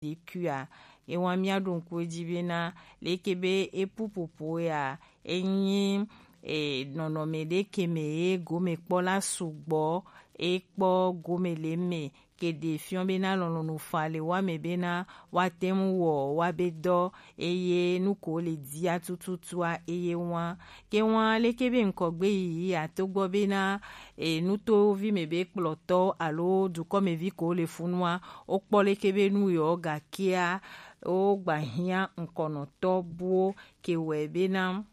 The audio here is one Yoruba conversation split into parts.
kuya ewa miadon kujibina lekebe epupopo ya enyi nonomede keme gome kpola sugbo ekpo gome leme kede fion bena lononu fale wa mebena wa temu wa bedo eye nuko le di atututua eye wa ke wa lekebe nkogbe yi atogbo bena nuto vi mebe ploto alo du comme vi ko le funwa okpo lekebe nu yo ga kia o gbahia nkono to buo ke we bena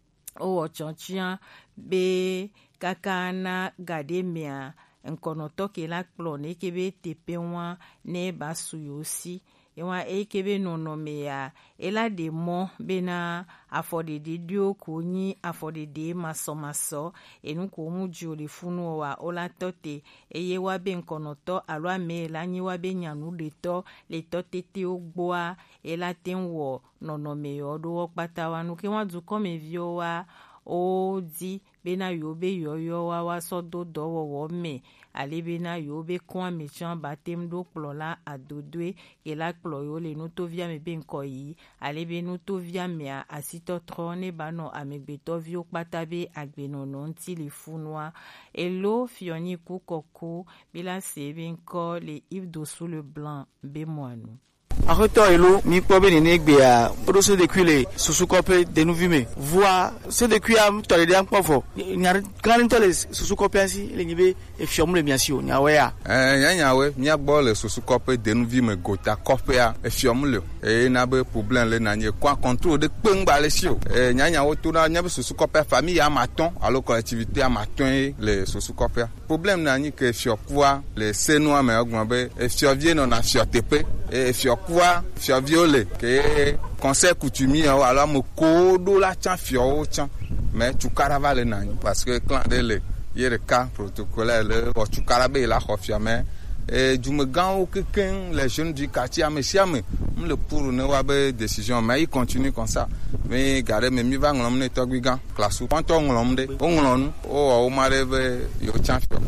o ochonchia be kakana gademia nkono toke la kplo ne kebe tepe wa ne basu yosi ewa ekebe nonome ya ela de mo bena afode de dio kunyi afode de maso enu ko muju le funu wa ola tote eye wa be nkono to alwa me la nyi wa be nyanu de to le tote te ogboa ela tenwo nonome yo do pata wa nu ke wa du come vio wa o di bena yobe yoyo wa sodo dowo wo me ale bena yobe kwa mechan batem do plola adodwe ke la plo yo le no to via me ben ko yi ale be no to via me asito trone bano amegbeto vio patabe agbenono nti le funwa elo fioni ku koko bila sebe nko le Yves Dossou le blanc be moanu Ahoto elo mi pobe ni negbe a odoso de kwile susukope de nuvime voa se de kwia mtole de ankpofo nyar kanintole susukope asi le nyibe e fiom le miasio nyawe a nyawe mi agbo le susukope de nuvime gota kope a e fiom le na be problème le nanye kwa contrôle de pengba le sio nyanyawo to na nyabe susukope famille a maton alo collectivité a maton le susukope problème nanye ke fiokwa le senua me ogmabe e fiovie no na fiotepe e fiokwa fioviole ke conseil coutumier alors mo kodo la chan fio chan mais chukara va le nani parce que clan de le yere cas protocolaire le chukara be la khofia mais et du me gan aucun les jeunes du quartier à mesiame le pour ne wa be décision mais il continue comme ça mais garder me mi va ngom ne togui gan classe ponto ngom de ngom o mareve yo chan fio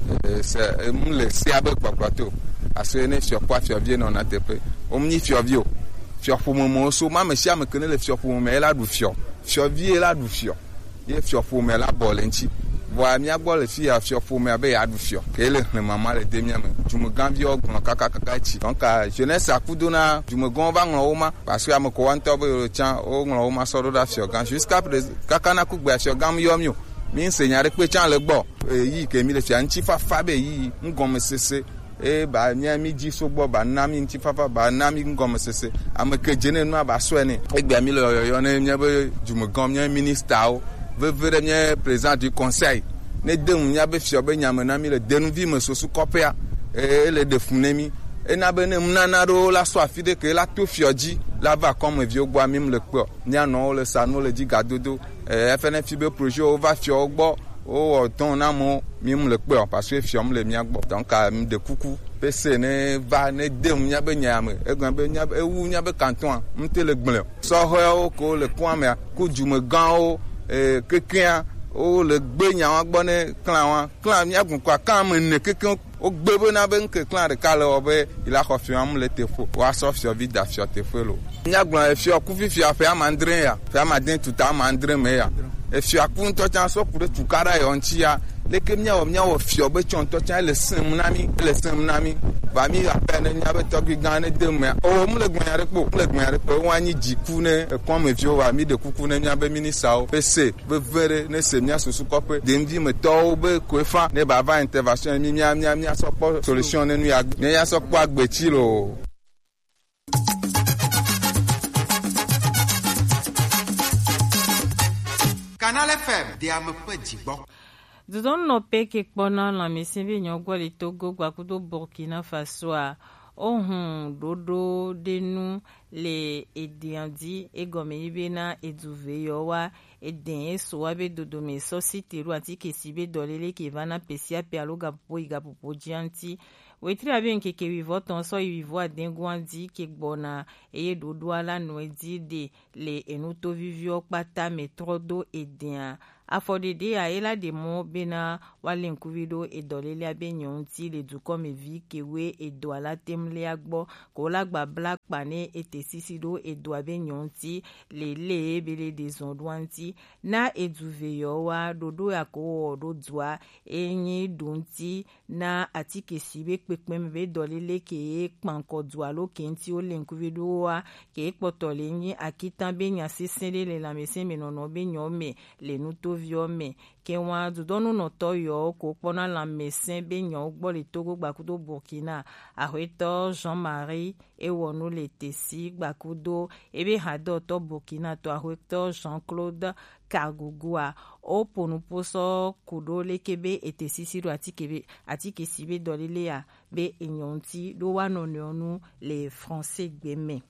c'est le siabe papato asene sur quoi fiovie non atepe omni fiovio fiofo momo so ma mesia me kene le fiofo momo ela du fiovie ela du fio ye fiofo momo ela bolenti voa mi agbo le fia fiofo momo abe ya du fio ke le mama le demia me jume ganvi ogbon kaka chi donc jeunesse akudona jume gon va nglo oma parce que am ko wanto be chan o nglo oma so do da fio gan jusqu'à kaka na ku gba fio gam yomio mi enseigner pe chan le gbo yi ke mi le fia nchi fa be yi ngom sese ba nyami ji sogbo ba nami nti papa ba nami ngom sese ameke jene no ba soene egbe mi lo yo ne nyabe jumugom nya minister o vevere nya président du conseil ne dem nyabe fiobe nyame na mi le denuvi me sosu kopea le defunemi na be ne mnana ro la so afide ke la to fioji la va comme vieux gbo mim le po nya no le sano le di gadodo FNF be projet o va fio gbo o ton na mo mim le pe parce que fiom le miagbo donc de coucou pc ne va ne dem nya be nyame egban be nya ewu nya be canton mte le gbon so ho ko le point me ko jume gan o keken o le gbe nya wa gbo ne clan miagun kwa kan me ne keken o gbe bo na be nke clan de kale obe ila ko fiom le tefo wa so fio vida fio tefo lo nya gbon fio ku fi fio fa mandrin ya fa madin tout a mandrin me ya e fio akun to chan so kure tukara yo nchi ya leke mnya wo fio be chon to chan le sim nami ba mi apene nya be to gigan ne dem o mu le gbon po wanyi jiku ne e kon me fio wa mi de kuku ne nya be minisa o pc be vere ne se mnya susu kope de mvi me to be ko fa ne ba va intervention mi mnya so po solution ne nu ya so po agbechi lo. Canal FM de ame pe jigbo. Dudon no pe ke kpona la mesinbe nyogwa le Togo gwakudo Burkina Faso a ohun dodo denu le ediandi egome ibena eduve yowa eden eso wabe dodo me so sitiru ati kesibe dolele ke vana pesia pe aloga po igapopo jianti wetri abi nkeke vivo ton so vivo adengwandi ke gbona eye dodo ala no edi de le enuto vivio pata metrodo eden afɔdede a ela demo bena wale nkuvido edolele abe nyonti le dukɔ me vi kewe edo ala temle agbo ko la gba black pane ete sisido edo abe nyonti le bele de zondwanti na eduveyo wa dodo yako do dua enyi dunti na atike sibe kpekpem be dolele ke kpanko dua lo kenti o le nkuvido wa ke kpotole nyi akitan be nya sisende le la mese menono be nyome le nuto viome ke wa dudonu no toyo ko pona la mese be nyo gbo le Togo gbakudo Burkina ahweto Jean-Marie ewonu le tesi gbakudo ebe hado to Burkina to ahweto Jean-Claude Kagugua o ponuposo kudo lekebe ete sisiru atike sibe dolile ya be enyonti do wanonu le français gbeme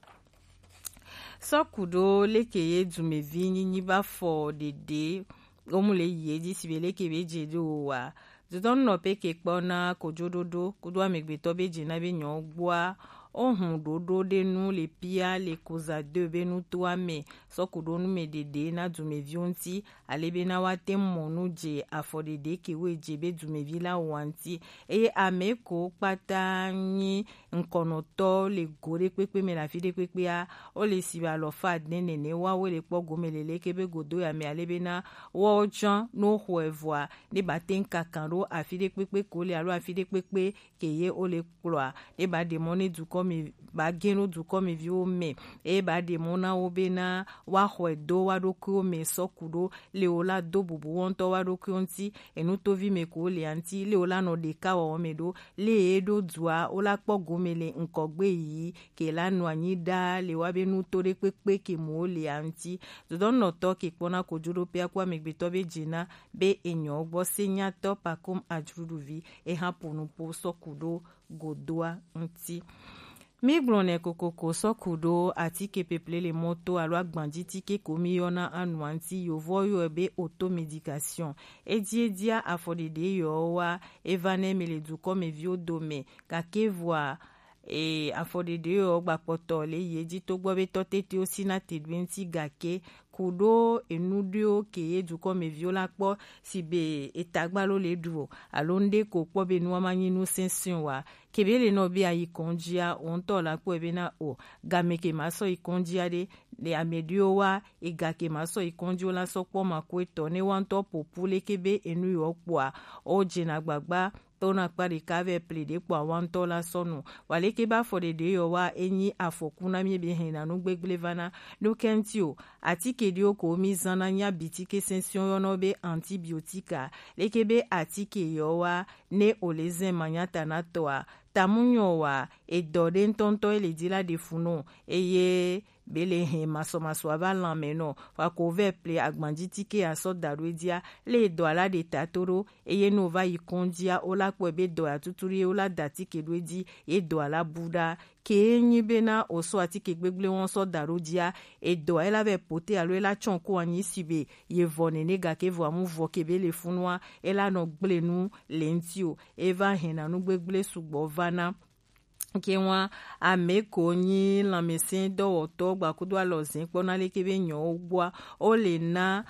so kudo lekeye dumevi nyinyi ba fo dede omule yedi sibele kebe jedo wa dudon no peke kpona kojododo kudo amegbeto beje na be nyon gboa ohun dodo denu le pia le koza de benu toame so kudo nu me dede na dumevi onti alebe na wate monu je afodede kewe je be dumevi la wanti eye ameko pata nyi nkonoto le gore pepe me la fide pepe a o le siba lo fa nene wa we le kpo gomelele kebe godo ya me alebe na wo jan no hoevoa ne baten kakando afide pepe ko le alo afide pepe keye o le ploa e ba demone du mi ba geno du komi vi o me e ba de mona obena wa hwedo wa do ku me sokudo le ola do bubu wonto wa do ku onti enu to vi me ko le anti le ola no de ka wa me do le edo dua ola po gomele nkogbe yi ke la nu anyi da le wa be nu to de pepe ke mo le anti do don no to ke pona ko juro pe akwa me gbe to be jina be enyo gbo senya to pakum ajruduvi e haponu po sokudo godoa nti migrone kokoko sokudo atike peple le moto alo agbanditi ke komi yona anuanti yovoyo ebe automedication ediedia afodede yo wa evane mele du comme vio dome kake voa e afodede yo gbapoto le yeji to gbo be to tete o sina tedwenti gake kudo enudio ke du comme viola kpo sibe etagbalo le duo alonde ko kpo be nu amanyinu sensin wa kebele no bi ayi konjia onto la kpo ebe na o gameke maso ikonjia de amedio wa igake maso ikonjio la so kpo makweto ne wanto popule kebe enu yo kpo o jina gbagba tona kpari kave plede po awanto la sonu waleke ba fodede yo wa enyi afokuna mi be hina no gbegblevana no kentio atike dio ko mi zana nya bitike sension yo no be antibiotika lekebe atike yo wa ne olezen manyata na toa tamunyo wa edode ntonto ele dila de funo eye bele he maso abala meno fa ko ve ple agbanditi ke aso daruedia le do ala de tatoro eye no va ikondia ola po ebe do atuturi ola dati ke duedi e do ala buda ke nyi bena oso atike gbegble won so darudia e do ela ve pote alo ela chonko anyi sibe ye vone nega ke vo amu vo ke bele funwa ela no gblenu lentio eva hena no gbegble sugbo vana kewa ameko nyi lamesin do to gbakudo alozin pona lekebe nyo ogwa o le na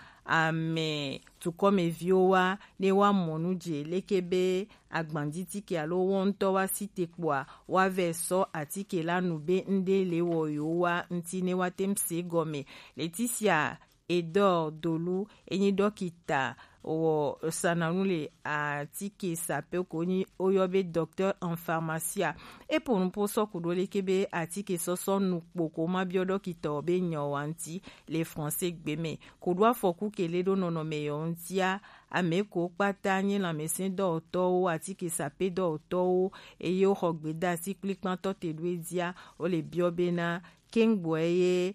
ame tukome viowa ne wa monuje lekebe agbanditi ke alo wonto wa sitekwa wa veso atike lanube nde lewo yo wa ntine wa temse gome Leticia Edor Dolu enyi dokita o sananule atike sape koni oyobe docteur en pharmacia e pour nous so kudole kebe atike soso nukpo ko ma biodo kita be nyawanti les français gbeme ko doa foku kele do nono meyontia ameko patanye la mesin do to atike sape do to e yo hogbeda si klikman to te duedia o le biobena kengboye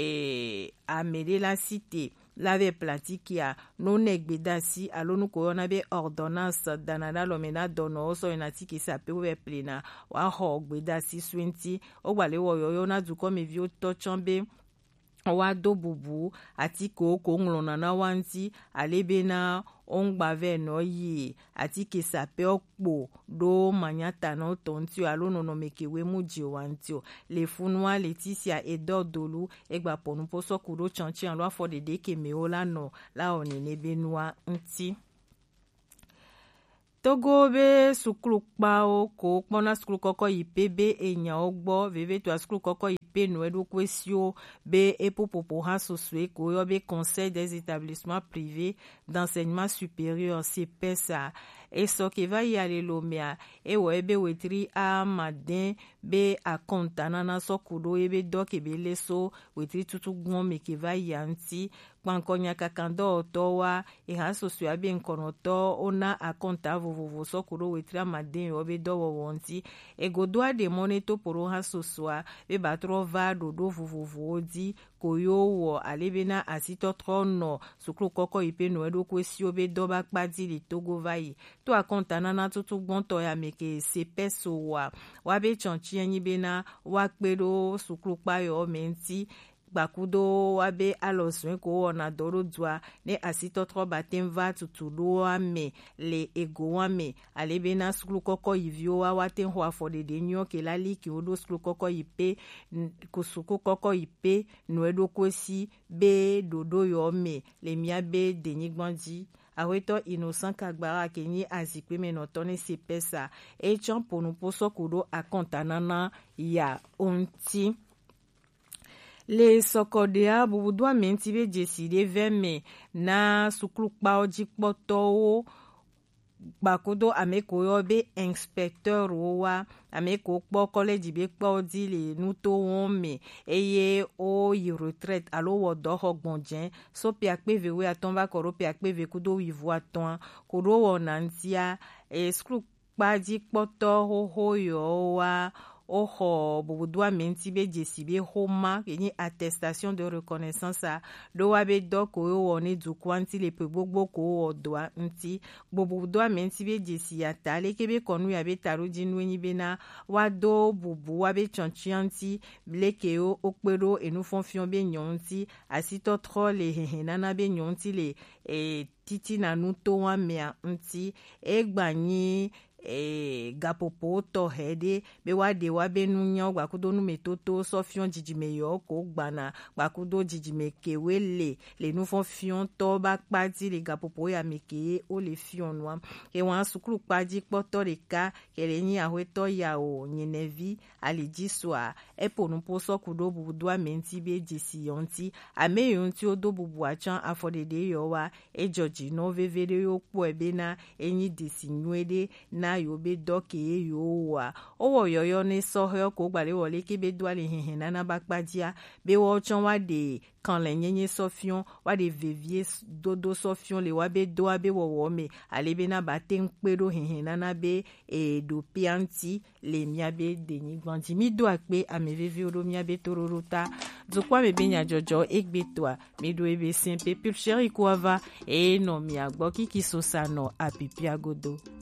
e amede la cité lave platikia no negbedasi alonu korona be ordonnance danana lomena dono so enatiki sape we plena wa ho gbedasi 20 ogbale wo yo na du ko me vi to chambe wa do bubu atiko ko nglona na wanti alebe na ongbave no yi ati kesape okpo do manyata no tontio alono no mekewe muji wantio le funwa Leticia Edodolu egba ponu poso kudo chanchi an lo afo de kemeola no la onene benua nti Togo be sukulu kpao ko kpona sukulu koko ipe be enya ogbo veve to sukulu koko ipe no edo kwesio be epopopo ha sosue ko yo be conseil des établissements privés d'enseignement supérieur CPESA eso ke va y aller lomia e wo ebe wetri a maden be a kontana na sokudo ebe dok ebe leso wetri tutu gbon me ke va yanti kwankonya kakando towa e ha sosue abe nkonoto ona a konta vovovo sokudo wetri a maden obe dowo wonti e godoa de moneto poro ha sosua be batro va dodo vovovo di koyo wo alebena asito trono sukulu koko ipe no edo kwesi obe doba kpadi li Togo vai to akontana na tutu gbonto ya meke sepeso wa be chonchi enyi bena wa kpedo sukulu kpayo menti bakudo wabe aloswen ko ona doro dwa ne asito tro batem va tutudo ame le ego ame alebena sukulu koko ivio wa waten ho afode de nyo ke lali ki odo sukulu koko ipe kusuku koko ipe no edo kwesi be dodo yo me le mia be denigbanji Aweto Innocent Kagbara kenyi azikwe menotone CPESA e champonu poso kudo akontanana ya onti le sokodea bubudwa menti be jeside veme na sukulu kpao jikpoto o bakodo ameko yo be inspecteur wa ameko kpo college be kpo di le nuto wome eye o yi retraite alo wodo hogbonjen so pi akpeve we atonba koro pi akpeve kudo wivu aton kodo wonantia e skru kpaji kpoto ho yo wa oho bubudwa menti be jesibe homa kenyi attestation de reconnaissance a do wabe doko yo woni du kwanti le pe gbogbo ko odwa nti bubudwa menti be jesi ya tale kebe konu ya be taruji nwenyi bena wado bubu wabe chanchianti bleke yo okpero enu fonfion be nyonti asito tro le hehenana be nyonti le titi na nuto wa mea nti egbanyi gapopo to hede be wade wa be nunya gbakudo nu metoto so fion jijime yo ko gbana gbakudo jijime kewele le nu fon fion to ba padi le gapopo ya meke o le fion noa ke wan sukulu padi poto le ka kele ni ahweto ya o nyenevi aliji soa epo nu poso kudo budwa menti be jisi yonti ame yonti odo bubu achan afodede yo wa e joji no vevede yo po ebena enyi disi nwede na yo be doke yo wa owo yoyo ne soho ko gbale wole ke be dwale hehe na bakpadia be wo chon wa de kan le nyenye sofion wa de vevier dodo sofion le wa be do be wo me ale be na baten pedo hehe na be e do pianti le mia be deni gbandi mi do akpe ame vevi odo mia be tororota zokwa me be nya jojo egbe toa mi do ebe simple pil chéri ko ava e no mi agbo kiki sosano apipi agodo